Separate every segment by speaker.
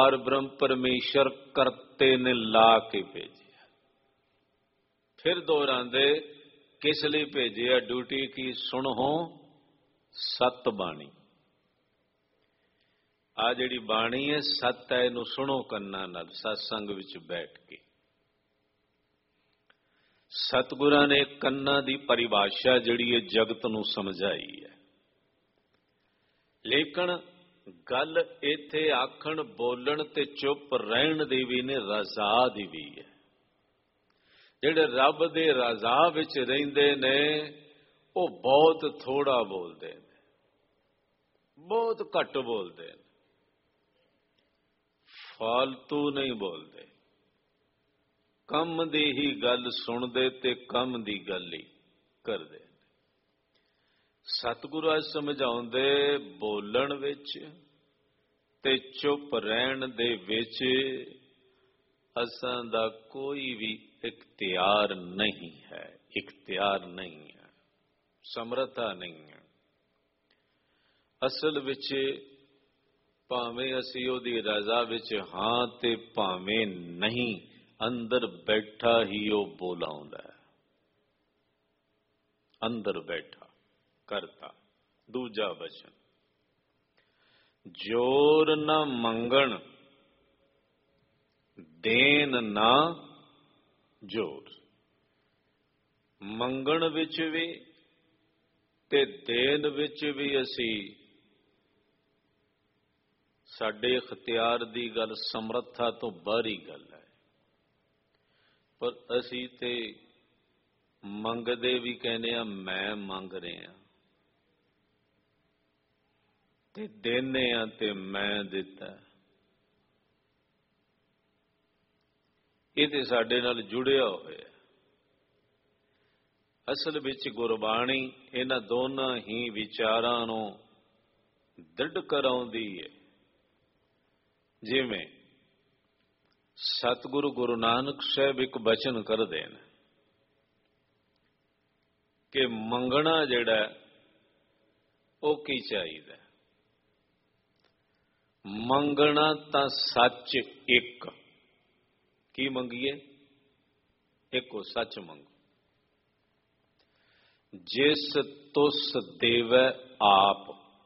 Speaker 1: और ब्रह्म परमेश्वर करते ने ला के भेजिया। फिर दोहरांदे किस लिए भेजिया ड्यूटी की, सुनो सत बाणी। आ जिहड़ी बाणी है सत है, इनू सुनो कन्ना नाल सत्संग विच बैठ के। सतगुरां ने कन्ना दी परिभाषा जिहड़ी है जगत नू समझाई है, लेकिन गल इत्थे आखण बोलण ते चुप रहण दी भी ने, रज़ा दी भी है। जिहड़े रब दे रज़ा विच रहिंदे ने वो बहुत थोड़ा बोलदे ने, बहुत घट बोलदे ने, फालतू नहीं बोलते, कम दी ही गल सुनते ते कम दी गल ही करते। सतगुरु समझाउंदे बोलण विच ते चुप रहण दे विच असां दा कोई भी इख्तियार नहीं है, इख्तियार नहीं है, समर्था नहीं है। असल विच भावें असी ओदी रज़ा विच हां ते भावें नहीं, अंदर बैठा ही वो बोलाउंदा है, अंदर बैठा करता। दूजा वचन, जोर न मंगण देन ना जोर। मंगण विच भी ते देन विच भी असी साडे इख्तियार दी गल, समर्था तो बाहरी गल है, पर असी ते मंगदे भी कहने आ मैं मंग रहा, ते देने आ ते मैं दिता। ये ते साडे नाल जुड़िया होया। असल विच गुरबाणी इन्हां दोनों ही विचारां नूं दृढ़ कराउंदी है। जिवें सतगुरु गुरु नानक साहब एक बचन करदे ने कि मंगना जिहड़ा वो की चाहिए, मंगना तां सच एक। की मंगीए? एको सच मंगो। जिस तुस देवै आप,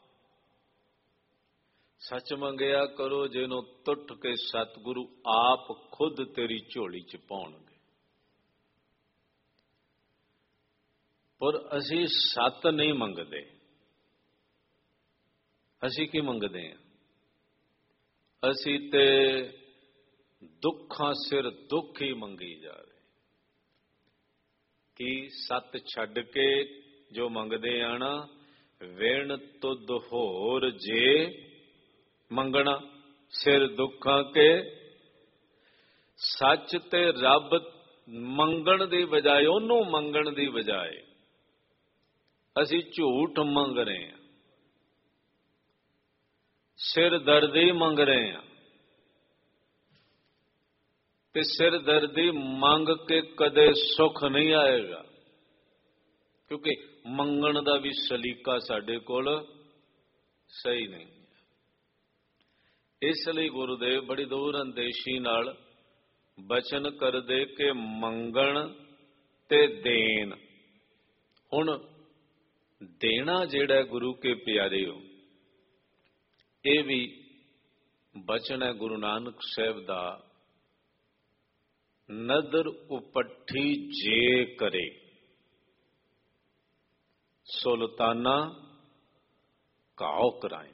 Speaker 1: सच मंगया करो जिन्हों टुट के सतगुरु आप खुद तेरी झोली च पाउणगे। पर असी सत नहीं मंगते, असी की मंगते हैं? असी ते दुखां सिर दुख ही मंगी जा रहे कि सत छड्ड के जो मंगते आना, वेण तुद होर जे मंगना सिर दुखां के। सच ते रब मंगण दी बजाय, ओनू मंगण दी बजाय असी झूठ मंग रहे हैं, सिर दर्दी मंग रहे हैं। ते सिर दर्दी मंग के कदे सुख नहीं आएगा, क्योंकि मंगण दा भी सलीका साडे कोल सही नहीं है। इसलिए गुरुदेव बड़ी दूर अंदेशी नाल बचन कर दे के मंगण ते देन। हुण देना जिहड़ा गुरु के प्यारे हो, ये भी बचन है गुरु नानक साहब दा, नदर उपट्ठी जे करे सुल्ताना घाव कराएंदा।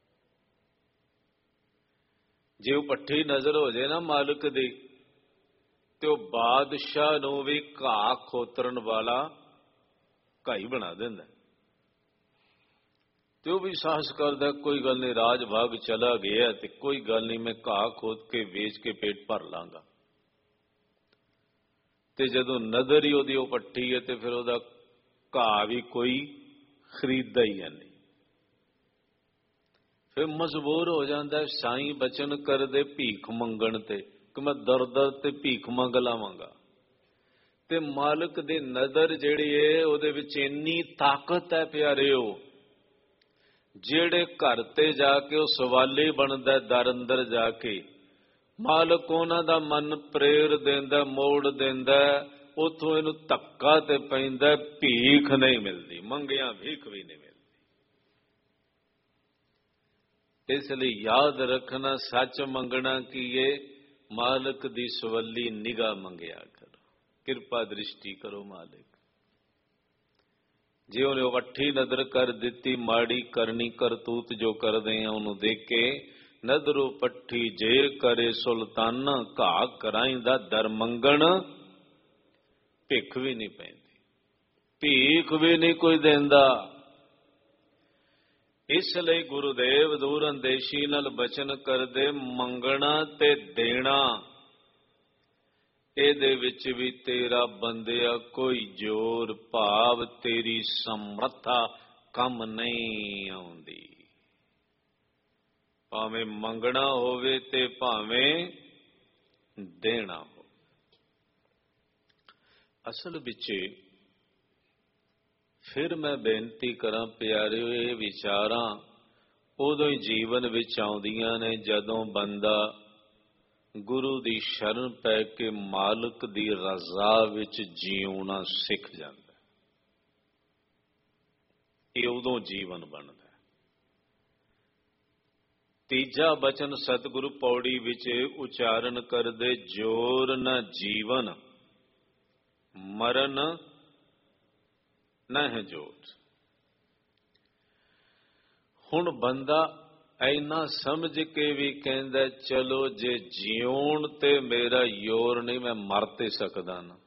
Speaker 1: जे उपट्ठी नजर हो जाए ना मालिक दी, तो बादशाह नूं भी घाह खोतरन वाला घाई बना देंदा। तो भी साहस करदा कोई गल नहीं, राज भाग चला गया तो कोई गल नहीं, मैं घाह खोद के वेच के पेट भर लांगा। ते जदों नजर ही ओदी उपट्ठी है तो फिर ओदा घाह भी कोई खरीददा ही है नहीं। फिर मजबूर हो जाता है साईं बचन कर दे भीख मंगण ते कि मैं दर दर ते भीख मंग लावांगा। ते मालिक दे नदर जिहड़ी है उहदे विच इन्नी ताकत है प्यारिओ ਜਿਹੜੇ ਘਰ ਤੇ ਜਾ ਕੇ ਉਹ ਸਵਾਲੀ ਬਣਦਾ ਦਰ ਅੰਦਰ ਜਾ ਕੇ, ਮਾਲਕ ਉਹਨਾਂ ਦਾ ਮਨ ਪ੍ਰੇਰ ਦਿੰਦਾ, ਮੋੜ ਦਿੰਦਾ, ਉਥੋਂ ਇਹਨੂੰ ਧੱਕਾ ਤੇ ਪੈਂਦਾ, ਭੀਖ ਨਹੀਂ ਮਿਲਦੀ, ਮੰਗਿਆ ਭੀਖ ਵੀ ਨਹੀਂ ਮਿਲਦੀ। ਇਸ ਲਈ ਯਾਦ ਰੱਖਣਾ, ਸੱਚ ਮੰਗਣਾ ਕੀਏ, ਮਾਲਕ ਦੀ ਸਵੱਲੀ ਨਿਗਾਹ ਮੰਗਿਆ ਕਰੋ, ਕਿਰਪਾ ਦ੍ਰਿਸ਼ਟੀ ਕਰੋ ਮਾਲਕ। ਜੇ ਉਹਨੇ ਵੱਠੀ ਨਜ਼ਰ ਕਰ ਦਿੱਤੀ, ਮਾੜੀ ਕਰਨੀ ਕਰਤੂਤ ਜੋ ਕਰਦੇ ਆ ਉਹਨੂੰ ਦੇਖ ਕੇ, ਨਜ਼ਰੋ ਪੱਠੀ ਜੇ ਕਰੇ ਸੁਲਤਾਨਾ, ਘਾਹ ਕਰਾਈਂਦਾ ਦਰ ਮੰਗਣ, ਭਿੱਖ ਵੀ ਨਹੀਂ ਪੈਂਦੀ, ਭੀਖ ਵੀ ਨਹੀਂ ਕੋਈ ਦਿੰਦਾ। ਇਸ ਲਈ ਗੁਰੂਦੇਵ ਦੂਰ ਅੰਦੇਸ਼ੀ ਨਾਲ ਬਚਨ ਕਰਦੇ, ਮੰਗਣਾ ਤੇ ਦੇਣਾ ਇਹਦੇ ਵਿੱਚ ਵੀ ਤੇਰਾ ਬੰਦਿਆ ਕੋਈ ਜ਼ੋਰ, ਭਾਵ ਤੇਰੀ ਸਮਰੱਥਾ ਕੰਮ ਨਹੀਂ ਆਉਂਦੀ। ਭਾਵੇਂ ਮੰਗਣਾ ਹੋਵੇ ਤੇ ਭਾਵੇਂ ਦੇਣਾ ਹੋਵੇ। ਅਸਲ ਵਿੱਚ ਫਿਰ ਮੈਂ ਬੇਨਤੀ ਕਰਾਂ ਪਿਆਰਿਓ, ਇਹ ਵਿਚਾਰਾਂ ਉਦੋਂ ਹੀ ਜੀਵਨ ਵਿੱਚ ਆਉਂਦੀਆਂ ਨੇ ਜਦੋਂ ਬੰਦਾ ਗੁਰੂ ਦੀ ਸ਼ਰਨ ਪੈ ਕੇ ਮਾਲਕ ਦੀ ਰਜ਼ਾ ਵਿੱਚ ਜੀਉਣਾ ਸਿੱਖ ਜਾਂਦਾ। ਇਹ ਉਦੋਂ ਜੀਵਨ ਬਣਦਾ। ਤੀਜਾ ਬਚਨ ਸਤਿਗੁਰੂ ਪੌੜੀ ਵਿੱਚ ਉਚਾਰਨ ਕਰਦੇ, ਜੋਰ ਨ ਜੀਵਨ ਮਰਨ ਨਾ ਹੈ ਜੋਰ। ਹੁਣ ਬੰਦਾ ਐਨਾ ਸਮਝ ਕੇ ਵੀ ਕਹਿੰਦਾ, ਚਲੋ ਜੇ ਜਿਉਣ ਤੇ ਮੇਰਾ ਯੋਰ ਨਹੀਂ, ਮੈਂ ਮਰ ਤੇ ਸਕਦਾ ਨਾ।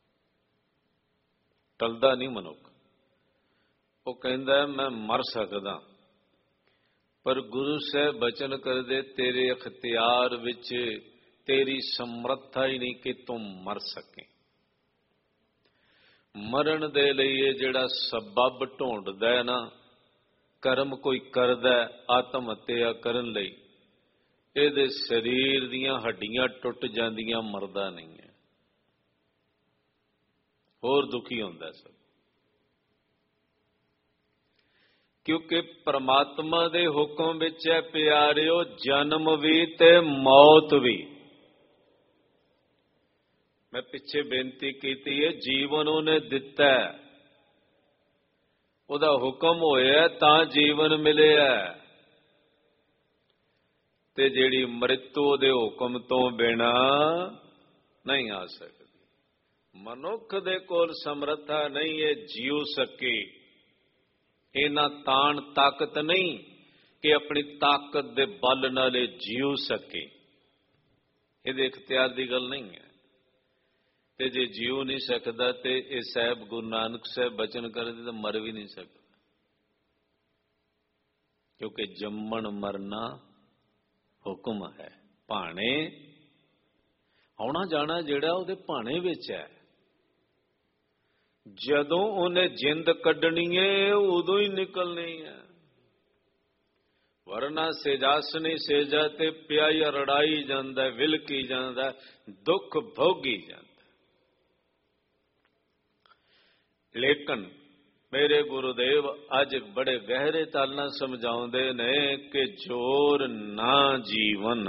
Speaker 1: ਟਲਦਾ ਨਹੀਂ ਮਨੁੱਖ, ਉਹ ਕਹਿੰਦਾ ਮੈਂ ਮਰ ਸਕਦਾ। ਪਰ ਗੁਰੂ ਸਾਹਿਬ ਬਚਨ ਕਰਦੇ, ਤੇਰੇ ਅਖਤਿਆਰ ਵਿੱਚ ਤੇਰੀ ਸਮਰੱਥਾ ਹੀ ਨਹੀਂ ਕਿ ਤੂੰ ਮਰ ਸਕੇ। ਮਰਨ ਦੇ ਲਈ ਇਹ ਜਿਹੜਾ ਸਬੱਬ ਢੂੰਡਦਾ ਹੈ ਨਾ, ਕਰਮ ਕੋਈ ਕਰਦਾ ਆਤਮ ਹੱਤਿਆ ਕਰਨ ਲਈ, ਇਹਦੇ ਸਰੀਰ ਦੀਆਂ ਹੱਡੀਆਂ ਟੁੱਟ ਜਾਂਦੀਆਂ, ਮਰਦਾ ਨਹੀਂ ਹੈ, ਹੋਰ ਦੁਖੀ ਹੁੰਦਾ ਸਭ। ਕਿਉਂਕਿ ਪ੍ਰਮਾਤਮਾ ਦੇ ਹੁਕਮ ਵਿੱਚ ਹੈ ਪਿਆਰਿਓ, ਜਨਮ ਵੀ ਤੇ ਮੌਤ ਵੀ। ਮੈਂ ਪਿੱਛੇ ਬੇਨਤੀ ਕੀਤੀ ਹੈ, ਜੀਵਨ ਉਹਨੇ ਦਿੱਤਾ, ਉਹਦਾ ਹੁਕਮ ਹੋਇਆ ਤਾਂ ਜੀਵਨ ਮਿਲਿਆ, ਤੇ ਜਿਹੜੀ ਮ੍ਰਿਤੂ ਉਹਦੇ ਹੁਕਮ ਤੋਂ ਬਿਨਾ ਨਹੀਂ ਆ ਸਕਦੀ। ਮਨੁੱਖ ਦੇ ਕੋਲ ਸਮਰੱਥਾ ਨਹੀਂ ਹੈ ਜੀਉ ਸਕੇ, ਇਹਨਾਂ ਤਾਣ ਤਾਕਤ ਨਹੀਂ ਕਿ ਆਪਣੀ ਤਾਕਤ ਦੇ ਬਲ ਨਾਲ ਇਹ ਜੀਉ ਸਕੇ, ਇਹਦੇ ਇਖਤਿਆਰ ਦੀ ਗੱਲ ਨਹੀਂ ਹੈ। ਤੇ ਜੇ ਜੀਉ ਨਹੀਂ ਸਕਦਾ ਤੇ ਇਹ ਸਾਹਿਬ ਗੁਰੂ ਨਾਨਕ ਸਾਹਿਬ ਬਚਨ ਕਰਦੇ ਤਾਂ ਮਰ ਵੀ ਨਹੀਂ ਸਕਦਾ, ਕਿਉਂਕਿ ਜੰਮਣ ਮਰਨਾ ਹੁਕਮ ਹੈ। ਭਾਣੇ ਆਉਣਾ ਜਾਣਾ ਜਿਹੜਾ ਉਹਦੇ ਭਾਣੇ ਵਿੱਚ ਹੈ। ਜਦੋਂ ਉਹਨੇ ਜਿੰਦ ਕੱਢਣੀ ਹੈ ਉਦੋਂ ਹੀ ਨਿਕਲਣੀ ਹੈ, ਵਰਨਾ ਸੇਜਾਸਨੀ ਸੇਜਾ ਤੇ ਪਿਆਈ ਰੜਾਈ ਜਾਂਦਾ, ਵਿਲਕੀ ਜਾਂਦਾ, ਦੁੱਖ ਭੋਗੀ ਜਾਂਦਾ। ਲੇਕਿਨ ਮੇਰੇ ਗੁਰੂਦੇਵ ਅੱਜ ਬੜੇ ਗਹਿਰੇ ਤਲ ਨਾਲ ਸਮਝਾਉਂਦੇ ਨੇ ਕਿ ਜੋਰ ਨਾ ਜੀਵਨ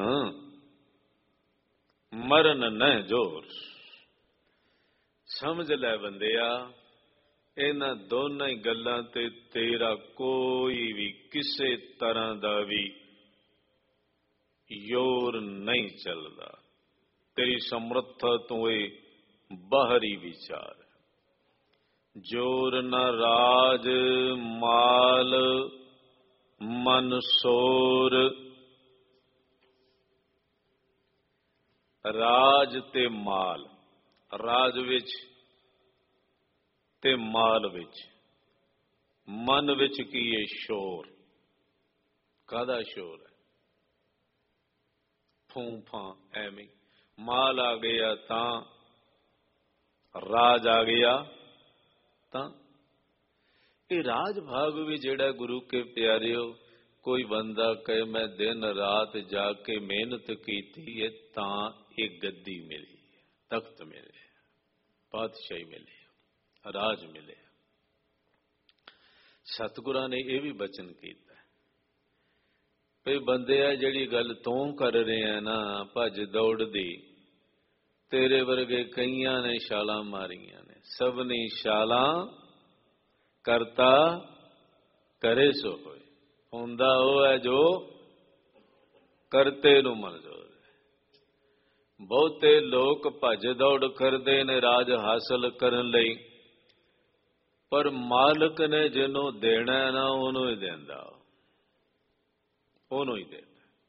Speaker 1: ਮਰਨ ਨਾ ਜੋਰ। ਸਮਝ ਲੈ ਬੰਦਿਆ, ਇਹਨਾਂ ਦੋਨਾਂ ਹੀ ਗੱਲਾਂ ਤੇ ਤੇਰਾ ਕੋਈ ਵੀ ਕਿਸੇ ਤਰ੍ਹਾਂ ਦਾ ਵੀ ਯੋਰ ਨਹੀਂ ਚੱਲਦਾ। ਤੇਰੀ ਸਮਰੱਥਾ ਤੋਂ ਇਹ ਬਾਹਰੀ ਵਿਚਾਰ। ਜੋਰ ਨ ਰਾਜ ਮਾਲ ਮਨ ਸੋਰ। ਰਾਜ ਤੇ ਮਾਲ, ਰਾਜ ਵਿੱਚ ਤੇ ਮਾਲ ਵਿੱਚ, ਮਨ ਵਿੱਚ ਕੀ ਹੈ? ਸ਼ੋਰ। ਕਾਹਦਾ ਸ਼ੋਰ ਹੈ? ਫੂੰ ਫਾਂ ਐਵੇਂ। ਮਾਲ ਆ ਗਿਆ ਤਾਂ, ਰਾਜ ਆ ਗਿਆ ਤਾਂ। ਇਹ ਰਾਜ ਭਾਗ ਵੀ ਜਿਹੜਾ ਗੁਰੂ ਕੇ ਪਿਆਰਿਓ, ਕੋਈ ਬੰਦਾ ਕਹੇ ਮੈਂ ਦਿਨ ਰਾਤ ਜਾ ਕੇ ਮਿਹਨਤ ਕੀਤੀ ਹੈ ਤਾਂ ਇਹ ਗੱਦੀ ਮਿਲੀ, ਤਖਤ ਮਿਲੇ, ਪਾਤਸ਼ਾਹੀ ਮਿਲੀ, ਰਾਜ ਮਿਲੇ। ਸਤਿਗੁਰਾਂ ਨੇ ਇਹ ਵੀ ਬਚਨ ਕੀਤਾ, ਭਈ ਬੰਦਿਆ ਜਿਹੜੀ ਗੱਲ ਤੂੰ ਕਰ ਰਿਹਾ ਨਾ ਭੱਜ ਦੌੜ ਦੀ, ਤੇਰੇ ਵਰਗੇ ਕਈਆਂ ਨੇ ਛਾਲਾਂ ਮਾਰੀਆਂ ਨੇ। ਸਭਨੀ ਛਾਲਾਂ ਕਰਤਾ ਕਰੇ ਸੋ ਹੋਏ। ਹੁੰਦਾ ਉਹ ਹੈ ਜੋ ਕਰਤੇ ਨੂੰ ਮਨਜ਼ੂਰ ਹੈ। ਬਹੁਤੇ ਲੋਕ ਭੱਜ ਦੌੜ ਕਰਦੇ ਨੇ ਰਾਜ ਹਾਸਲ ਕਰਨ ਲਈ, ਪਰ ਮਾਲਕ ਨੇ ਜਿਹਨੂੰ ਦੇਣਾ ਨਾ ਉਹਨੂੰ ਹੀ ਦਿੰਦਾ, ਉਹਨੂੰ ਹੀ ਦਿੰਦਾ।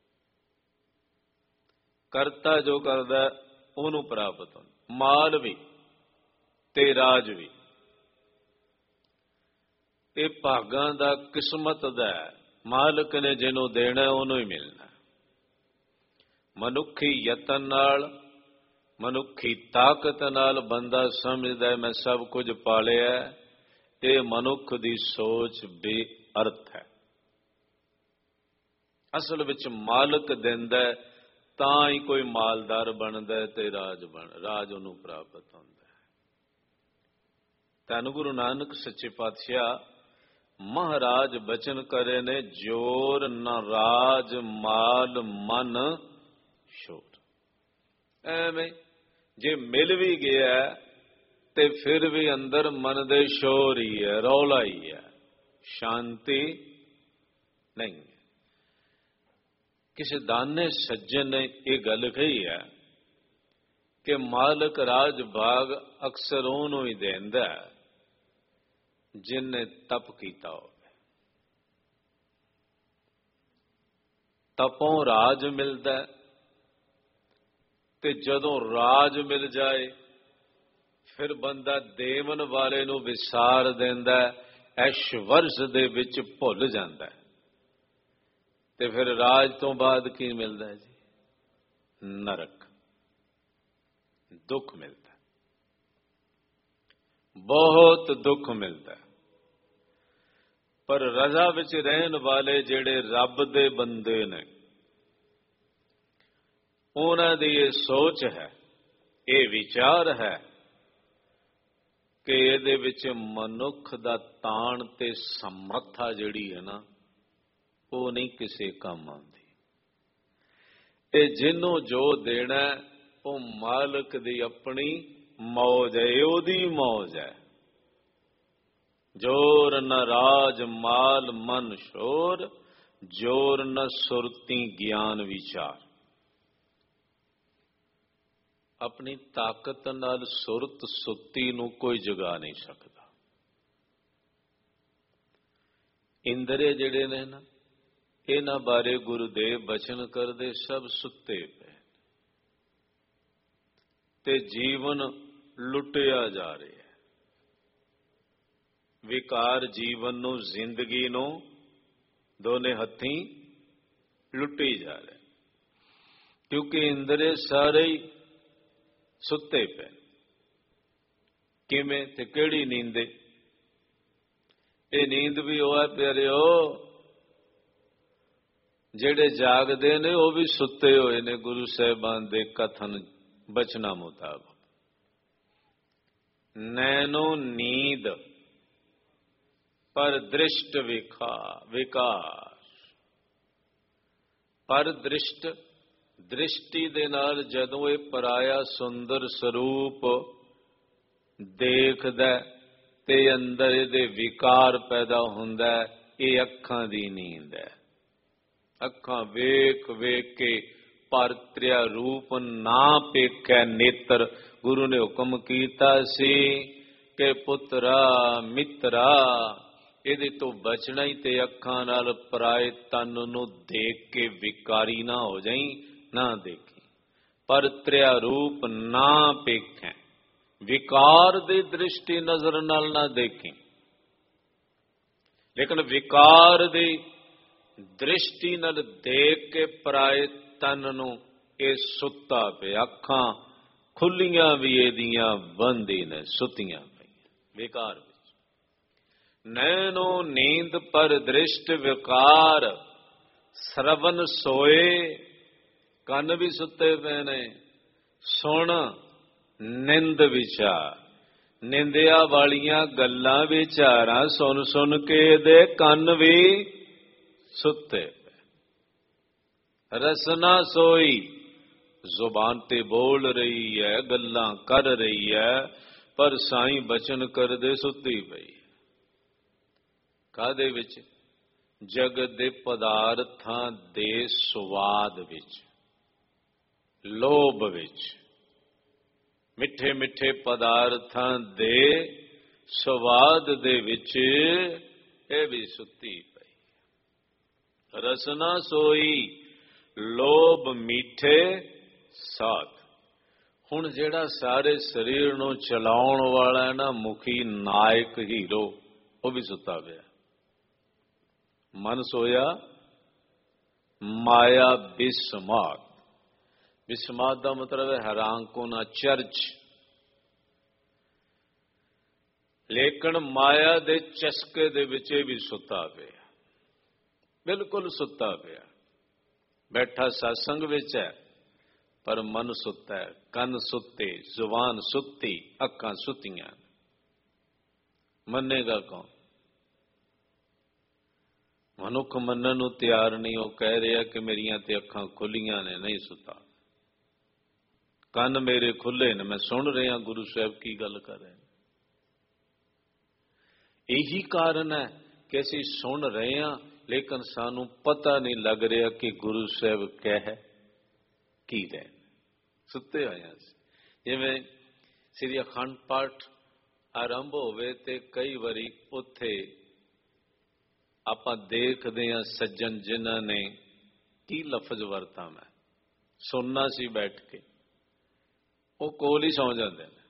Speaker 1: ਕਰਤਾ ਜੋ ਕਰਦਾ ਉਹਨੂੰ ਪ੍ਰਾਪਤ ਹੁੰਦਾ, ਮਾਲ ਵੀ ਤੇ ਰਾਜ ਵੀ। ਇਹ ਭਾਗਾਂ ਦਾ, ਕਿਸਮਤ ਦਾ। ਮਾਲਕ ਨੇ ਜਿਹਨੂੰ ਦੇਣਾ ਉਹਨੂੰ ਹੀ ਮਿਲਣਾ। ਮਨੁੱਖੀ ਯਤਨ ਨਾਲ, ਮਨੁੱਖੀ ਤਾਕਤ ਨਾਲ ਬੰਦਾ ਸਮਝਦਾ ਮੈਂ ਸਭ ਕੁਝ ਪਾਲਿਆ, ਇਹ ਮਨੁੱਖ ਦੀ ਸੋਚ ਬੇਅਰਥ ਹੈ। ਅਸਲ ਵਿੱਚ ਮਾਲਕ ਦਿੰਦਾ ਤਾਂ ਹੀ ਕੋਈ ਮਾਲਦਾਰ ਬਣਦਾ ਤੇ ਰਾਜ ਉਹਨੂੰ ਪ੍ਰਾਪਤ ਹੁੰਦਾ ਹੈ। ਧੰਨ ਗੁਰੂ ਨਾਨਕ ਸੱਚੇ ਪਾਤਸ਼ਾਹ ਮਹਾਰਾਜ ਬਚਨ ਕਰੇ ਨੇ, ਜੋਰ ਨ ਰਾਜ ਮਾਲ ਮਨ ਸ਼ੋਰ। ਐਵੇਂ ਜੇ ਮਿਲ ਵੀ ਗਿਆ ਤੇ ਫਿਰ ਵੀ ਅੰਦਰ ਮਨ ਦੇ ਸ਼ੋਰ ਹੀ ਹੈ, ਰੌਲਾ ਹੀ ਹੈ, ਸ਼ਾਂਤੀ ਨਹੀਂ ਹੈ। ਕਿਸੇ ਦਾਨੇ ਸੱਜਣ ਨੇ ਇਹ ਗੱਲ ਕਹੀ ਹੈ ਕਿ ਮਾਲਕ ਰਾਜ ਭਾਗ ਅਕਸਰ ਉਹਨੂੰ ਹੀ ਦਿੰਦਾ ਜਿਨਨੇ ਤਪ ਕੀਤਾ ਹੋਵੇ। ਤਪੋਂ ਰਾਜ ਮਿਲਦਾ, ਤੇ ਜਦੋਂ ਰਾਜ ਮਿਲ ਜਾਏ ਫਿਰ ਬੰਦਾ ਦੇਵਨ ਵਾਲੇ ਨੂੰ ਵਿਸਾਰ ਦਿੰਦਾ, ਐਸ਼ਵਰਜ ਦੇ ਵਿੱਚ ਭੁੱਲ ਜਾਂਦਾ। ਤੇ ਫਿਰ ਰਾਜ ਤੋਂ ਬਾਅਦ ਕੀ ਮਿਲਦਾ ਜੀ? ਨਰਕ, ਦੁੱਖ ਮਿਲਦਾ, ਬਹੁਤ ਦੁੱਖ ਮਿਲਦਾ। ਪਰ ਰਜ਼ਾ ਵਿੱਚ ਰਹਿਣ ਵਾਲੇ ਜਿਹੜੇ ਰੱਬ ਦੇ ਬੰਦੇ ਨੇ, ਉਹਨਾਂ ਦੀ ਇਹ ਸੋਚ ਹੈ, ਇਹ ਵਿਚਾਰ ਹੈ ਕਿ ਇਹਦੇ ਵਿੱਚ ਮਨੁੱਖ ਦਾ ਤਾਣ ਤੇ ਸਮਰੱਥਾ ਜਿਹੜੀ ਹੈ ਨਾ, ਉਹ ਨਹੀਂ ਕਿਸੇ ਕੰਮ ਆਉਂਦੀ। ਇਹ ਜਿਹਨੂੰ ਜੋ ਦੇਣਾ ਉਹ ਮਾਲਕ ਦੀ ਆਪਣੀ ਮੌਜ ਹੈ, ਉਹਦੀ ਮੌਜ ਹੈ। ਜੋਰ ਨ ਰਾਜ ਮਾਲ ਮਨ ਸ਼ੋਰ, ਜੋਰ ਨ ਸੁਰਤੀ ਗਿਆਨ ਵਿਚਾਰ। ਆਪਣੀ ਤਾਕਤ ਨਾਲ ਸੁਰਤ ਸੁੱਤੀ ਨੂੰ ਕੋਈ ਜਗਾ ਨਹੀਂ ਸਕਦਾ। ਇੰਦਰੇ ਜਿਹੜੇ ਨੇ ਨਾ, ਇਹਨਾਂ ਬਾਰੇ ਗੁਰੂਦੇਵ ਬਚਨ ਕਰਦੇ, ਸਭ ਸੁੱਤੇ ਪਏ ਤੇ ਜੀਵਨ ਲੁੱਟਿਆ ਜਾ ਰਿਹਾ। ਵਿਕਾਰ ਜੀਵਨ ਨੂੰ, ਜ਼ਿੰਦਗੀ ਨੂੰ ਦੋਨੇ ਹੱਥੀਂ ਲੁੱਟੀ ਜਾ ਰਿਹਾ, ਕਿਉਂਕਿ ਇੰਦਰੇ ਸਾਰੇ ਹੀ ਸੁੱਤੇ ਪਏ। ਕਿਵੇਂ ਤੇ ਕਿਹੜੀ ਨੀਂਦੇ? ਇਹ ਨੀਂਦ ਵੀ ਉਹ ਹੈ ਪਿਆਰਿਓ, ਜਿਹੜੇ ਜਾਗਦੇ ਨੇ ਉਹ ਵੀ ਸੁੱਤੇ ਹੋਏ ਨੇ ਗੁਰੂ ਸਾਹਿਬਾਨ ਦੇ ਕਥਨ ਬਚਨਾਂ ਮੁਤਾਬਕ। ਨੈਨੋ ਨੀਂਦ ਪਰ ਦ੍ਰਿਸ਼ਟ ਵਿਕਾਰ। ਪਰ ਦ੍ਰਿਸ਼ਟ, ਦ੍ਰਿਸ਼ਟੀ ਦੇ ਨਾਲ ਜਦੋਂ ਇਹ ਪਰਾਇਆ ਸੁੰਦਰ ਸਰੂਪ ਦੇਖਦਾ ਤੇ ਅੰਦਰ ਇਹਦੇ ਵਿਕਾਰ ਪੈਦਾ ਹੁੰਦਾ, ਇਹ ਅੱਖਾਂ ਦੀ ਨੀਂਦ ਹੈ। ਅੱਖਾਂ ਵੇਖ ਵੇਖ ਕੇ ਪਰਤ੍ਰਿਆ ਰੂਪ ਨਾ ਪੇਖੈ ਨੇਤਰ। ਗੁਰੂ ਨੇ ਹੁਕਮ ਕੀਤਾ ਸੀ ਕਿ ਪੁੱਤਰਾ ਮਿੱਤਰਾ, ਇਹਦੇ ਤੋਂ ਬਚਣਾ ਹੀ ਤੇ ਅੱਖਾਂ ਨਾਲ ਪਰਾਏ ਤਨ ਨੂੰ ਦੇਖ ਕੇ ਵਿਕਾਰੀ ਨਾ ਹੋ ਜਾਈ, ਨਾ ਦੇਖੀ। ਪਰਤ੍ਰਿਆ ਰੂਪ ਨਾ ਪੇਖੈ, ਵਿਕਾਰ ਦੀ ਦ੍ਰਿਸ਼ਟੀ ਨਜ਼ਰ ਨਾਲ ਨਾ ਦੇਖੀ। ਲੇਕਿਨ ਵਿਕਾਰ ਦੀ ਦ੍ਰਿਸ਼ਟੀ ਨਾਲ ਦੇਖ ਕੇ ਪਰਾਏ ਤਨ ਨੂੰ ਇਹ ਸੁੱਤਾ ਪਿਆ। ਅੱਖਾਂ ਖੁੱਲੀਆਂ ਵੀ ਇਹਦੀਆਂ ਬੰਦੀ ਨੇ, ਸੁੱਤੀਆਂ ਪਈਆਂ ਵਿਕਾਰ ਵਿੱਚ। ਨੈਨੋ ਨੀਂਦ ਪਰ ਦ੍ਰਿਸ਼ਟ ਵਿਕਾਰ, ਸਰਵਨ ਸੋਏ, ਕੰਨ ਵੀ ਸੁੱਤੇ ਪਏ ਨੇ। ਸੁਣ ਨਿੰਦ ਵਿਚਾਰ, ਨਿੰਦਿਆ ਵਾਲੀਆਂ ਗੱਲਾਂ ਵਿਚਾਰਾਂ ਸੁਣ ਸੁਣ ਕੇ ਇਹਦੇ ਕੰਨ ਵੀ ਸੁੱਤੇ ਪਏ। ਰਸਨਾ ਸੋਈ, ਜ਼ੁਬਾਨ ਤੇ ਬੋਲ ਰਹੀ ਹੈ, ਗੱਲਾਂ ਕਰ ਰਹੀ ਹੈ, ਪਰ ਸਾਈਂ ਬਚਨ ਕਰਦੇ ਸੁੱਤੀ ਪਈ। ਕਾਹਦੇ ਵਿੱਚ? ਜਗਤ ਦੇ ਪਦਾਰਥਾਂ ਦੇ ਸਵਾਦ ਵਿੱਚ, ਲੋਭ ਵਿੱਚ, ਮਿੱਠੇ ਮਿੱਠੇ ਪਦਾਰਥਾਂ ਦੇ ਸਵਾਦ ਦੇ ਵਿੱਚ ਇਹ ਵੀ ਸੁੱਤੀ ਪਈ। ਰਸਨਾ ਸੋਈ, ਲੋਭ ਮੀਠੇ ਸਾਧ। ਹੁਣ ਜਿਹੜਾ ਸਾਰੇ ਸਰੀਰ ਨੂੰ ਚਲਾਉਣ ਵਾਲਾ ਹੈ ਨਾ, ਮੁਖੀ, ਨਾਇਕ, ਹੀਰੋ, ਉਹ ਵੀ ਸੁੱਤਾ ਪਿਆ। ਮਨ ਸੋਇਆ, ਮਾਇਆ ਬਿਸਮਾਤ। ਬਿਸਮਾਤ ਦਾ ਮਤਲਬ ਹੈ ਹੈਰਾਨਕੁਨ, ਅਚਰਜ। ਲੇਕਿਨ ਮਾਇਆ ਦੇ ਚਸਕੇ ਦੇ ਵਿੱਚ ਵੀ ਸੁੱਤਾ ਪਿਆ, ਬਿਲਕੁਲ ਸੁੱਤਾ ਪਿਆ। ਬੈਠਾ ਸਤਸੰਗ ਵਿੱਚ ਹੈ, ਪਰ ਮਨ ਸੁੱਤਾ ਹੈ, ਕੰਨ ਸੁੱਤੇ, ਜ਼ੁਬਾਨ ਸੁੱਤੀ, ਅੱਖਾਂ ਸੁੱਤੀਆਂ। ਮੰਨੇਗਾ ਕੌਣ? ਮਨੁੱਖ ਮੰਨਣ ਨੂੰ ਤਿਆਰ ਨਹੀਂ। ਉਹ ਕਹਿ ਰਿਹਾ ਕਿ ਮੇਰੀਆਂ ਤੇ ਅੱਖਾਂ ਖੁੱਲੀਆਂ ਨੇ, ਨਹੀਂ ਸੁੱਤਾ। ਕੰਨ ਮੇਰੇ ਖੁੱਲੇ ਨੇ, ਮੈਂ ਸੁਣ ਰਿਹਾ ਗੁਰੂ ਸਾਹਿਬ ਕੀ ਗੱਲ ਕਰ ਰਹੇ ਨੇ। ਇਹੀ ਕਾਰਨ ਹੈ ਕਿ ਅਸੀਂ ਸੁਣ ਰਹੇ ਹਾਂ, ਲੇਕਿਨ ਸਾਨੂੰ ਪਤਾ ਨਹੀਂ ਲੱਗ ਰਿਹਾ ਕਿ ਗੁਰੂ ਸਾਹਿਬ ਕਹਿ ਕੀ ਰਹੇ। ਸੁੱਤੇ ਹੋਏ ਹਾਂ। ਜਿਵੇਂ ਸ੍ਰੀ ਅਖੰਡ ਪਾਠ ਆਰੰਭ ਹੋਵੇ ਤੇ ਕਈ ਵਾਰੀ ਉੱਥੇ ਆਪਾਂ ਦੇਖਦੇ ਹਾਂ ਸੱਜਣ ਜਿਨ੍ਹਾਂ ਨੇ ਕੀ ਲਫ਼ਜ਼ ਵਰਤਾਂ, ਮੈਂ ਸੁਣਨਾ ਸੀ ਬੈਠ ਕੇ, ਉਹ ਕੋਲ ਹੀ ਸੌਂ ਜਾਂਦੇ ਨੇ।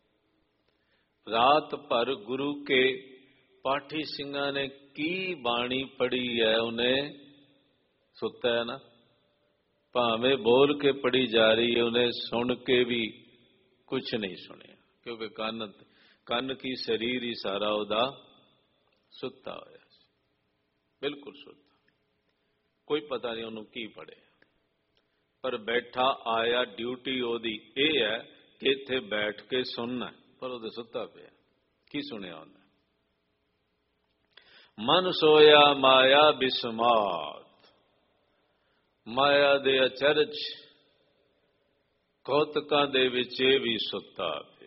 Speaker 1: ਰਾਤ ਭਰ ਗੁਰੂ ਕੇ ਪਾਠੀ ਸਿੰਘਾਂ ਨੇ ਕੀ ਬਾਣੀ ਪੜ੍ਹੀ ਹੈ, ਉਹਨੇ ਸੁੱਤਾ ਹੈ ਨਾ। ਭਾਵੇਂ ਬੋਲ ਕੇ ਪੜ੍ਹੀ ਜਾ ਰਹੀ ਹੈ, ਉਹਨੇ ਸੁਣ ਕੇ ਵੀ ਕੁਝ ਨਹੀਂ ਸੁਣਿਆ, ਕਿਉਂਕਿ ਕੰਨ ਕੀ ਸਰੀਰ ਹੀ ਸਾਰਾ ਉਹਦਾ ਸੁੱਤਾ ਹੋਇਆ ਸੀ, ਬਿਲਕੁਲ ਸੁੱਤਾ। ਕੋਈ ਪਤਾ ਨਹੀਂ ਉਹਨੂੰ ਕੀ ਪੜ੍ਹਿਆ, ਪਰ ਬੈਠਾ ਆਇਆ, ਡਿਊਟੀ ਉਹਦੀ ਇਹ ਹੈ ਕਿ ਇੱਥੇ ਬੈਠ ਕੇ ਸੁਣਨਾ, ਪਰ ਉਹਦੇ ਸੁੱਤਾ ਪਿਆ। ਕੀ ਸੁਣਿਆ ਉਹਨੇ? ਮਨ ਸੋਇਆ ਮਾਇਆ ਬਿਸਮਾਤ। ਮਾਇਆ ਦੇ ਅਚਰਜ ਕੌਤਕਾਂ ਦੇ ਵਿੱਚ ਇਹ ਵੀ ਸੁੱਤਾ ਪਿਆ।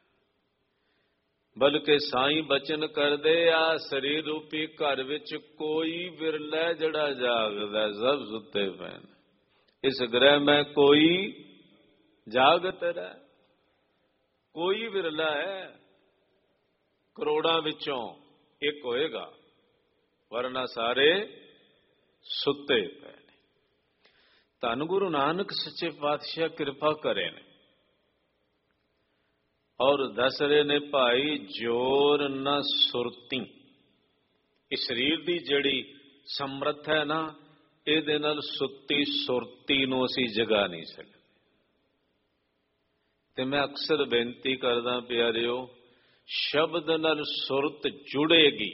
Speaker 1: ਬਲਕਿ ਸਾਈਂ ਬਚਨ ਕਰਦੇ ਆ, ਸਰੀਰ ਰੂਪੀ ਘਰ ਵਿੱਚ ਕੋਈ ਵਿਰਲਾ ਜਿਹੜਾ ਜਾਗਦਾ, ਸਭ ਸੁੱਤੇ ਪਏ ਨੇ। ਇਸ ਗ੍ਰਹਿ ਮੈਂ ਕੋਈ ਜਾਗਤ ਰਹਿ, ਕੋਈ ਵਿਰਲਾ ਹੈ। ਕਰੋੜਾਂ ਵਿੱਚੋਂ ਇੱਕ ਹੋਏਗਾ, ਵਰਨਾ ਸਾਰੇ ਸੁੱਤੇ ਪਏ ਨੇ। ਧੰਨ ਗੁਰੂ ਨਾਨਕ ਸੱਚੇ ਪਾਤਸ਼ਾਹ ਕਿਰਪਾ ਕਰੇ ਨੇ ਔਰ ਦੱਸ ਰਹੇ ਨੇ, ਭਾਈ ਜੋਰ ਨਾ ਸੁਰਤੀ। ਇਸ ਸਰੀਰ ਦੀ ਜਿਹੜੀ ਸਮਰੱਥਾ ਹੈ ਨਾ, ਇਹਦੇ ਨਾਲ ਸੁੱਤੀ ਸੁਰਤੀ ਨੂੰ ਅਸੀਂ ਜਗਾ ਨਹੀਂ ਸਕਦੇ। ਤੇ ਮੈਂ ਅਕਸਰ ਬੇਨਤੀ ਕਰਦਾ ਪਿਆਰਿਓ, ਸ਼ਬਦ ਨਾਲ ਸੁਰਤ ਜੁੜੇਗੀ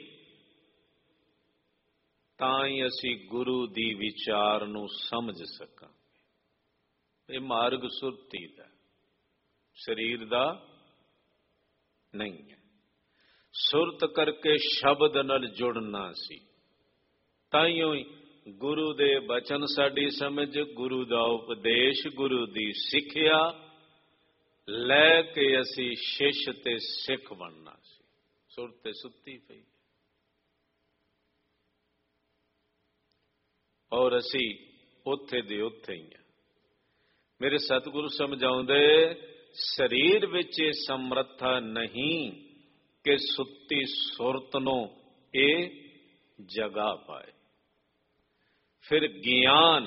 Speaker 1: ਤਾਂ ਹੀ ਅਸੀਂ ਗੁਰੂ ਦੀ ਵਿਚਾਰ ਨੂੰ ਸਮਝ ਸਕਾਂਗੇ। ਇਹ ਮਾਰਗ ਸੁਰਤੀ ਦਾ, ਸਰੀਰ ਦਾ ਨਹੀਂ ਹੈ। ਸੁਰਤ ਕਰਕੇ ਸ਼ਬਦ ਨਾਲ ਜੁੜਨਾ ਸੀ, ਤਾਈਓ ਹੀ ਗੁਰੂ ਦੇ ਬਚਨ ਸਾਡੀ ਸਮਝ, ਗੁਰੂ ਦਾ ਉਪਦੇਸ਼, ਗੁਰੂ ਦੀ ਸਿੱਖਿਆ ਲੈ ਕੇ ਅਸੀਂ ਸ਼ਿਸ਼ ਤੇ ਸਿੱਖ ਬਣਨਾ ਸੀ। ਸੁਰਤ ਤੇ ਸੁੱਤੀ ਪਈ ਔਰ ਅਸੀਂ ਉੱਥੇ ਦੇ ਉੱਥੇ ਹੀ ਹਾਂ। ਮੇਰੇ ਸਤਿਗੁਰੂ ਸਮਝਾਉਂਦੇ, ਸਰੀਰ ਵਿੱਚ ਇਹ ਸਮਰੱਥਾ ਨਹੀਂ ਕਿ ਸੁੱਤੀ ਸੁਰਤ ਨੂੰ ਇਹ ਜਗਾ ਪਾਏ। ਫਿਰ ਗਿਆਨ,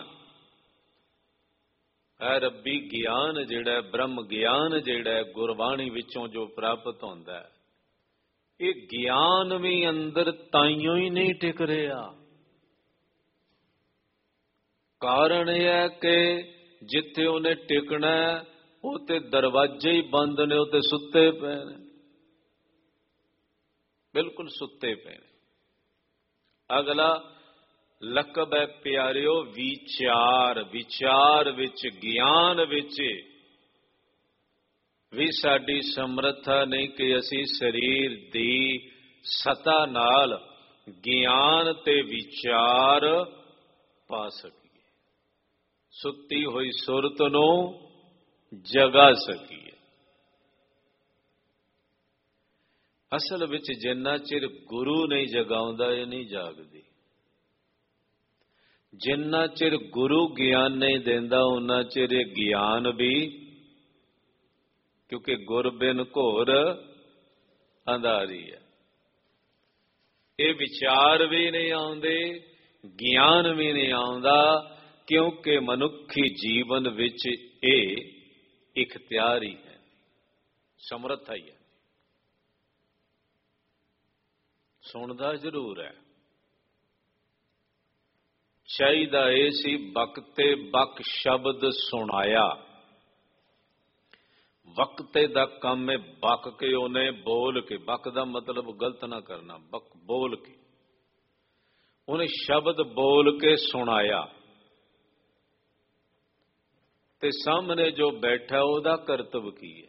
Speaker 1: ਹੈ ਰੱਬੀ ਗਿਆਨ ਜਿਹੜਾ, ਬ੍ਰਹਮ ਗਿਆਨ ਜਿਹੜਾ ਗੁਰਬਾਣੀ ਵਿੱਚੋਂ ਜੋ ਪ੍ਰਾਪਤ ਹੁੰਦਾ ਹੈ, ਇਹ ਗਿਆਨ ਵੀ ਅੰਦਰ ਤਾਈਓ ਹੀ ਨਹੀਂ ਟਿਕ ਰਿਹਾ। ਕਾਰਨ ਇਹ ਹੈ ਕਿ ਜਿੱਥੇ ਉਹਨੇ ਟਿਕਣਾ ਉਹ ਤੇ ਦਰਵਾਜ਼ੇ ਹੀ ਬੰਦ ਨੇ, ਉਹ ਤੇ ਸੁੱਤੇ ਪਏ ਨੇ, ਬਿਲਕੁਲ ਸੁੱਤੇ ਪਏ ਨੇ। ਅਗਲਾ ਲਕਬ ਹੈ ਪਿਆਰਿਓ ਵਿਚਾਰ। ਵਿਚਾਰ ਵਿੱਚ, ਗਿਆਨ ਵਿੱਚ ਵੀ ਸਾਡੀ ਸਮਰੱਥਾ ਨਹੀਂ ਕਿ ਅਸੀਂ ਸਰੀਰ ਦੀ ਸਤਾ ਨਾਲ ਗਿਆਨ ਤੇ ਵਿਚਾਰ ਪਾ ਸਕੀਏ। ਸੁੱਤੀ ਹੋਈ ਸੁਰਤ ਨੂੰ ਜਗਾ ਸਕੀਏ। ਅਸਲ ਵਿੱਚ ਜਿੰਨਾ ਚਿਰ ਗੁਰੂ ਨਹੀਂ ਜਗਾਉਂਦਾ ਇਹ ਨਹੀਂ ਜਾਗਦੀ। ਜਿੰਨਾ ਚਿਰ ਗੁਰੂ ਗਿਆਨ ਨਹੀਂ ਦਿੰਦਾ ਉਹਨਾਂ ਚਿਰ ਇਹ ਗਿਆਨ ਵੀ, ਕਿਉਂਕਿ ਗੁਰ ਬਿਨ ਘੋਰ ਅੰਧਾਰੀ ਹੈ। ਇਹ ਵਿਚਾਰ ਵੀ ਨਹੀਂ ਆਉਂਦੇ, ਗਿਆਨ ਵੀ ਨਹੀਂ ਆਉਂਦਾ, ਕਿਉਂਕਿ ਮਨੁੱਖੀ ਜੀਵਨ ਵਿੱਚ ਇਹ ਇਖਤਿਆਰ ਹੀ ਹੈ, ਸਮਰੱਥਾ ਹੀ ਹੈ। ਸੁਣਦਾ ਜ਼ਰੂਰ ਹੈ। ਚਾਹੀਦਾ ਇਹ ਸੀ ਬਕਤੇ ਬਕ ਸ਼ਬਦ ਸੁਣਾਇਆ। ਵਕਤੇ ਦਾ ਕੰਮ ਹੈ ਬਕ ਕੇ, ਉਹਨੇ ਬੋਲ ਕੇ, ਬਕ ਦਾ ਮਤਲਬ ਗਲਤ ਨਾ ਕਰਨਾ, ਬਕ ਬੋਲ ਕੇ, ਉਹਨੇ ਸ਼ਬਦ ਬੋਲ ਕੇ ਸੁਣਾਇਆ। ਤੇ ਸਾਹਮਣੇ ਜੋ ਬੈਠਾ ਉਹਦਾ ਕਰਤੱਵ ਕੀ ਹੈ?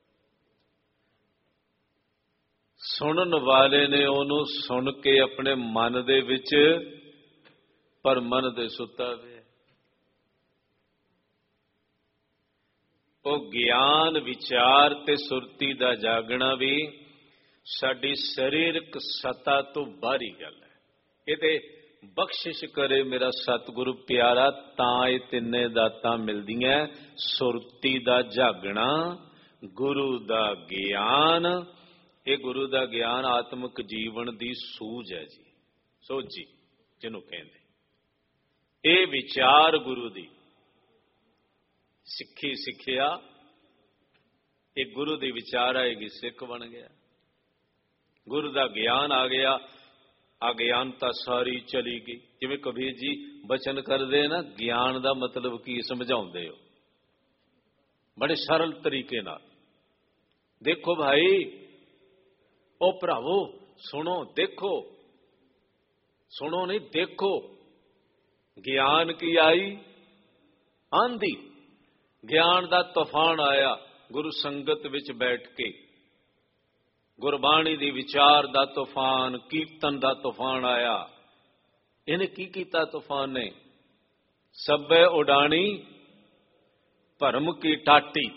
Speaker 1: ਸੁਣਨ ਵਾਲੇ ਨੇ ਉਹਨੂੰ ਸੁਣ ਕੇ ਆਪਣੇ ਮਨ ਦੇ ਵਿੱਚ ਭਰਮਣ ਦੇ ਸੁੱਤਾ ਵੇ। ਉਹ ਗਿਆਨ ਵਿਚਾਰ ਤੇ ਸੁਰਤੀ ਦਾ ਜਾਗਣਾ ਵੀ ਸਾਡੀ ਸਰੀਰਕ ਸਤਾ ਤੋਂ ਬਾਹਰੀ ਗੱਲ ਹੈ। ਇਹਦੇ ਬਖਸ਼ਿਸ਼ ਕਰੇ ਮੇਰਾ ਸਤਿਗੁਰੂ ਪਿਆਰਾ, ਤਾਂ ਇਹ ਤਿੰਨੇ ਦਾਤਾਂ ਮਿਲਦੀਆਂ। ਸੁਰਤੀ ਦਾ ਜਾਗਣਾ, ਗੁਰੂ ਦਾ ਗਿਆਨ। ਇਹ ਗੁਰੂ ਦਾ ਗਿਆਨ ਆਤਮਿਕ ਜੀਵਨ ਦੀ ਸੂਝ ਹੈ ਜੀ, ਸੋਝੀ ਜਿਹਨੂੰ ਕਹਿੰਦੇ। ਇਹ ਵਿਚਾਰ ਗੁਰੂ ਦੀ ਸਿੱਖੀ ਸਿੱਖਿਆ, ਇਹ ਗੁਰੂ ਦੀ ਵਿਚਾਰ ਆਏਗੀ, ਸਿੱਖ ਬਣ ਗਿਆ। ਗੁਰੂ ਦਾ ਗਿਆਨ ਆ ਗਿਆ, ਅਗਿਆਨਤਾ ਸਾਰੀ ਚਲੀ ਗਈ। ਜਿਵੇਂ ਕਬੀਰ ਜੀ ਬਚਨ ਕਰਦੇ ਨਾ, ਗਿਆਨ ਦਾ ਮਤਲਬ ਕੀ ਸਮਝਾਉਂਦੇ ਹੋ ਬੜੇ ਸਰਲ ਤਰੀਕੇ ਨਾਲ। ਦੇਖੋ ਭਾਈ, ਉਹ ਭਰਾਵੋ ਸੁਣੋ, ਦੇਖੋ, ਸੁਣੋ ਨਹੀਂ ਦੇਖੋ। ਗਿਆਨ ਕੀ ਆਈ? ਆਂधी। ਗਿਆਨ ਦਾ ਤੂਫਾਨ ਆਇਆ ਗੁਰੂ ਸੰਗਤ ਵਿੱਚ ਬੈਠ ਕੇ। ਗੁਰਬਾਣੀ ਦੀ ਵਿਚਾਰ ਦਾ ਤੂਫਾਨ, ਕੀਰਤਨ ਦਾ ਤੂਫਾਨ ਆਇਆ। ਇਹਨੇ ਕੀ ਕੀਤਾ ਤੂਫਾਨ ਨੇ? ਸਭੇ ਉਡਾਣੀ ਭਰਮ ਕੀ ਟਾਟੀ।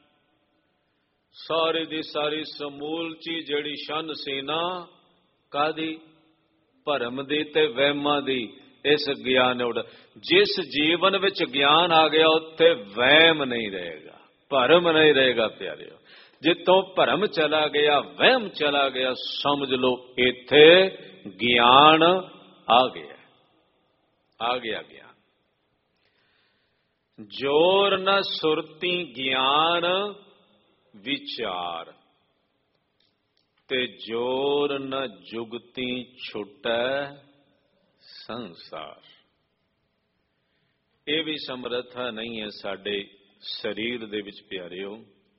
Speaker 1: ਸਾਰੀ ਦੀ ਸਾਰੀ ਸਮੂਲਚੀ ਜਿਹੜੀ ਸ਼ਨ ਸੇਨਾ ਕਾਦੀ? ਭਰਮ ਦੀ ਤੇ ਵਹਿਮਾਂ ਦੀ। ਇਸ ਗਿਆਨ ਉਡ, ਜਿਸ ਜੀਵਨ ਵਿੱਚ ਗਿਆਨ ਆ ਗਿਆ ਉੱਥੇ ਵਹਿਮ ਨਹੀਂ ਰਹੇਗਾ, ਭਰਮ ਨਹੀਂ ਰਹੇਗਾ ਪਿਆਰਿਓ। ਜਿੱਥੋਂ ਭਰਮ ਚਲਾ ਗਿਆ, ਵਹਿਮ ਚਲਾ ਗਿਆ, ਸਮਝ ਲਓ ਇੱਥੇ ਗਿਆਨ ਆ ਗਿਆ, ਆ ਗਿਆ ਗਿਆਨ। ਜੋਰ ਨ ਸੁਰਤੀ ਗਿਆਨ ਵਿਚਾਰ, ਤੇ ਜੋਰ ਨ ਜੁਗਤੀ ਛੁਟੈ ਸੰਸਾਰ। ਇਹ ਵੀ ਸਮਰੱਥਾ ਨਹੀਂ ਹੈ ਸਾਡੇ ਸਰੀਰ ਦੇ ਵਿੱਚ ਪਿਆਰਿਓ,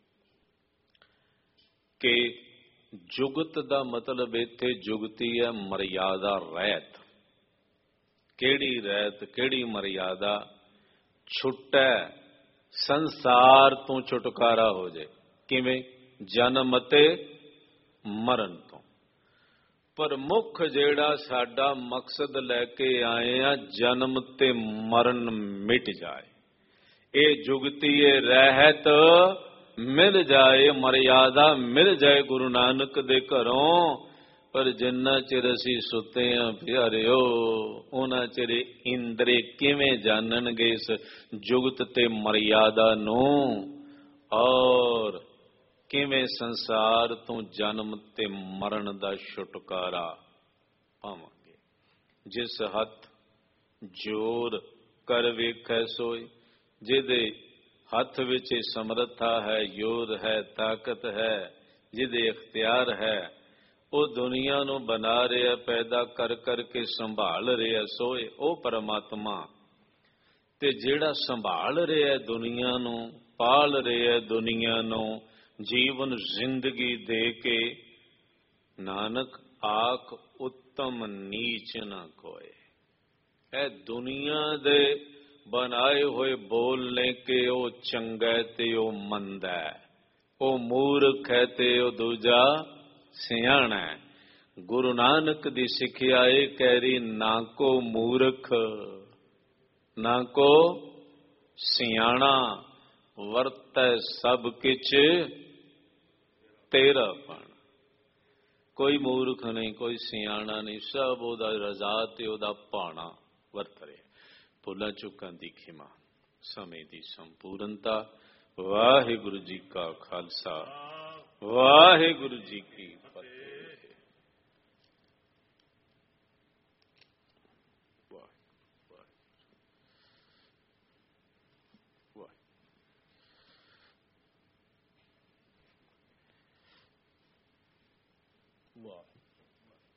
Speaker 1: ਕਿ ਜੁਗਤ ਦਾ ਮਤਲਬ ਇੱਥੇ ਜੁਗਤੀ ਹੈ ਮਰਿਆਦਾ ਰਹਿਤ। ਕਿਹੜੀ ਰਹਿਤ, ਕਿਹੜੀ ਮਰਿਆਦਾ? ਛੁਟੈ, ਸੰਸਾਰ ਤੋਂ ਛੁਟਕਾਰਾ ਹੋ ਜਾਏ। ਕਿਵੇਂ? ਜਨਮ ਤੇ ਮਰਨ ਤੋਂ। ਪਰ ਮੁੱਖ ਜਿਹੜਾ ਸਾਡਾ ਮਕਸਦ ਲੈ ਕੇ ਆਏ ਆ, ਜਨਮ ਤੇ ਮਰਨ ਮਿਟ ਜਾਏ, ਇਹ ਜੁਗਤੀ ਇਹ ਰਹਿਤ ਮਿਲ ਜਾਏ, ਮਰਿਆਦਾ ਮਿਲ ਜਾਏ ਗੁਰੂ ਨਾਨਕ ਦੇ ਘਰੋਂ। ਪਰ ਜਿੰਨਾ ਚਿਰ ਅਸੀਂ ਸੁੱਤੇ ਆਂ ਪਿਆਰਿਓ, ਉਹਨਾਂ ਚਿਰ ਇੰਦਰੀ ਕਿਵੇਂ ਜਾਣਨਗੇ ਇਸ ਜੁਗਤ ਤੇ ਮਰਿਆਦਾ ਨੂੰ, ਔਰ ਕਿਵੇਂ ਸੰਸਾਰ ਤੋਂ ਜਨਮ ਤੇ ਮਰਨ ਦਾ ਛੁਟਕਾਰਾ ਪਾਵਾਂਗੇ। ਜਿਸ ਹੱਥ ਜੋਰ ਕਰ ਵੇਖੈ ਸੋਈ, ਜਿਹਦੇ ਹੱਥ ਵਿੱਚ ਸਮਰੱਥਾ ਹੈ, ਯੋਧ ਹੈ, ਤਾਕਤ ਹੈ, ਜਿਹਦੇ ਇਖਤਿਆਰ ਹੈ, ਉਹ ਦੁਨੀਆ ਨੂੰ ਬਣਾ ਰਿਹਾ, ਪੈਦਾ ਕਰ ਕਰਕੇ ਸੰਭਾਲ ਰਿਹਾ, ਸੋਏ ਉਹ ਪਰਮਾਤਮਾ। ਤੇ ਜਿਹੜਾ ਸੰਭਾਲ ਰਿਹਾ ਦੁਨੀਆ ਨੂੰ, ਪਾਲ ਰਿਹਾ ਦੁਨੀਆ ਨੂੰ, ਜੀਵਨ ਜ਼ਿੰਦਗੀ ਦੇ ਕੇ, ਨਾਨਕ ਆਖ ਉੱਤਮ ਨੀਚ ਨਾ ਕੋਏ। ਇਹ ਦੁਨੀਆ ਦੇ ਬਣਾਏ ਹੋਏ ਬੋਲਨੇ ਕਿ ਉਹ ਚੰਗਾ ਤੇ ਉਹ ਮੰਦਾ, ਉਹ ਮੂਰਖ ਹੈ ਤੇ ਉਹ ਦੂਜਾ ਸਿਆਣਾ ਹੈ। ਗੁਰੂ ਨਾਨਕ ਦੀ ਸਿੱਖਿਆ ਇਹ ਕਹਿ ਰਹੀ, ਨਾ ਕੋ ਮੂਰਖ ਨਾ ਕੋ ਸਿਆਣਾ ਵਰਤੈ ਸਭ ਕਿਛ ਤੇਰਾ ਪਣ। ਕੋਈ ਮੂਰਖ ਨਹੀਂ, ਕੋਈ ਸਿਆਣਾ ਨਹੀਂ, ਸਭ ਉਹਦਾ ਰਜ਼ਾ ਤੇ ਉਹਦਾ ਭਾਣਾ ਵਰਤ ਰਿਹਾ। ਭੁੱਲਾਂ ਚੁੱਕਾਂ ਦੀ ਖਿਮਾ, ਸਮੇਂ ਦੀ ਸੰਪੂਰਨਤਾ। ਵਾਹਿਗੁਰੂ ਜੀ ਕਾ ਖਾਲਸਾ, ਵਾਹਿਗੁਰੂ ਜੀ ਕੀ ਫਤਿਹ।